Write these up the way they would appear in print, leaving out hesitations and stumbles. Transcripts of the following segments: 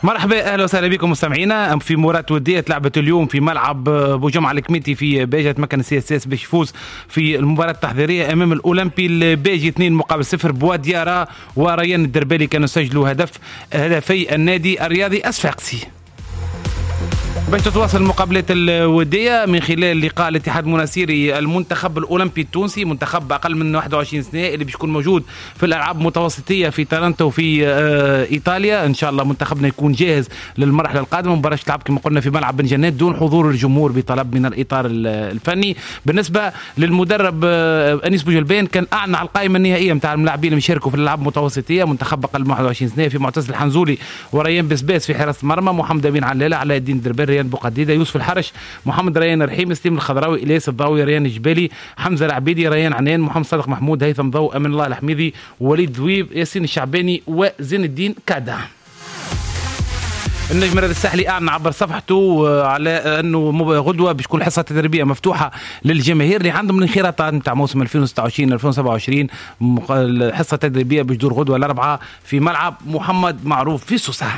مرحبا، اهلا وسهلا بكم مستمعينا. في مباراة ودية لعبت اليوم في ملعب بوجمعة الكميتي في باجة تمكن السي اس اس باش يفوز في المباراة التحضيرية امام الاولمبي الباجي 2-0 بواديارا، وريان الدربالي كانوا سجلوا هدفي النادي الرياضي الصفاقسي. باش تتواصل المقابلات الودية من خلال لقاء الاتحاد المناصيري المنتخب الأولمبي التونسي، منتخب أقل من 21 سنة اللي بيكون موجود في الألعاب المتوسطية في تورنتو في إيطاليا. إن شاء الله منتخبنا يكون جاهز للمرحلة القادمة. مباراة تلعب كما قلنا في ملعب بن جنات دون حضور الجمهور بطلب من الإطار الفني. بالنسبة للمدرب أنيس بوجلبان كان أعلن على القائمة النهائية متاع الملاعبين اللي يشاركوا في الألعاب المتوسطية. منتخب أقل من 21 سنة في معتز الحنزولي وريان بسباس في حراسة المرمى، محمد أمين علالة، علاء الدين دربالي، ريان بوقديدة، يوسف الحرش، محمد ريان رحيم، سليم الخضراوي، إلياس الضاوي، ريان الجبالي، حمزة العبيدي، ريان عنان، محمد صادق محمود، هيثم ضو، أمين الله الحميدي، وليد ذويب، ياسين الشعباني، وزين الدين كادا. النجم الرياضي الساحلي أعلن عبر صفحته على أنه غدوة باش تكون حصة تدريبية مفتوحة للجماهير اللي عندهم الانخراطات نتاع موسم 2026-2027. الحصة التدريبية باش تدور غدوة الأربعاء في ملعب محمد معروف في سوسة.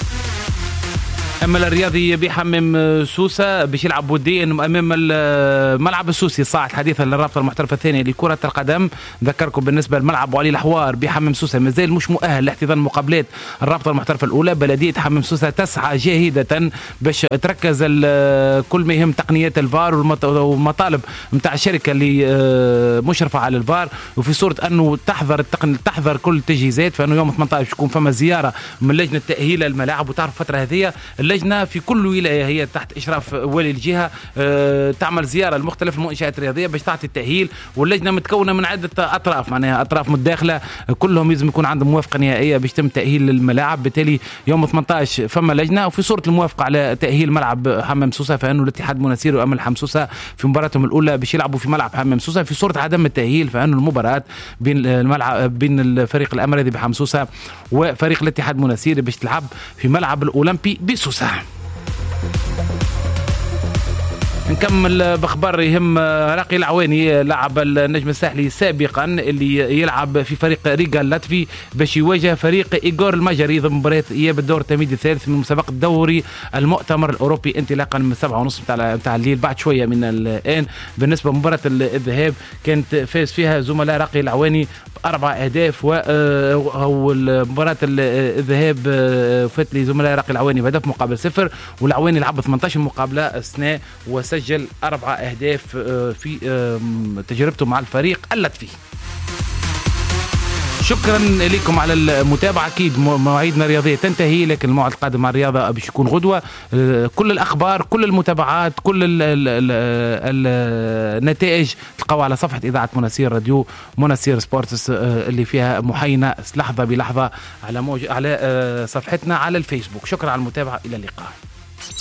أما الرياضي بيحمم سوسة باش يلعب وديا أمام الملعب السوسي صاعد حديثا للرابطة المحترفة الثانية لكرة القدم. ذكركم بالنسبة للملعب وعلي الحوار بيحمم سوسة مازال مش مؤهل لاحتضان مقابلات الرابطة المحترفة الأولى. بلدية حمم سوسة تسعى جاهدة باش تركز كل ما يهم تقنيات الفار والمطالب متاع الشركة اللي مشرفة على الفار، وفي صورة أنه تحضر كل التجهيزات. فأنه يوم 18 تكون فما زيارة من لجنة تأهيل الملاعب. وتعرف فترة هذه اللجنة في كل ولاية هي تحت إشراف والي الجهة تعمل زيارة لمختلف المنشآت الرياضية باش تعطي التأهيل. واللجنة متكونة من عدة أطراف، معناها أطراف متداخلة كلهم لازم يكون عندهم موافقة نهائية باش يتم تأهيل الملاعب. بالتالي يوم 18 فما لجنة، وفي صورة الموافقة على تأهيل ملعب حمام سوسة فإنه الاتحاد المناصيري وأمل حمام سوسة في مباراتهم الأولى باش يلعبوا في ملعب حمام سوسة. في صورة عدم التأهيل فإنه المباراة بين الفريق الأمريكي بحمام سوسة وفريق الاتحاد المناصيري باش تلعب في ملعب الأولمبي بسوسة. نكمل بخبر يهم راقي العواني. لعب النجم الساحلي سابقا اللي يلعب في فريق ريغا اللاتفي باش يواجه فريق إيغور المجري ضمن مباراة إياب الدور التمهيدي الثالث من مسابقة الدوري المؤتمر الأوروبي انطلاقا من 7:30 متاع الليل بعد شوية من الآن. بالنسبة لمباراة الذهاب كانت فاز فيها زملاء راقي العواني ب4 أهداف، ومباراة الذهاب فات لزملاء راقي العواني بهدف مقابل 0، والعواني لعب 18 مقابلة أثناء وسجل 4 أهداف في تجربته مع الفريق اللاتفي. شكرا لكم على المتابعة. أكيد مواعيدنا الرياضية تنتهي، لكن الموعد القادم مع الرياضة باش يكون غدوة. كل الأخبار، كل المتابعات، كل النتائج تلقوا على صفحة إذاعة مناصير راديو مناصير سبورتس اللي فيها محاينة لحظة بلحظة على صفحتنا على الفيسبوك. شكرا على المتابعة، إلى اللقاء.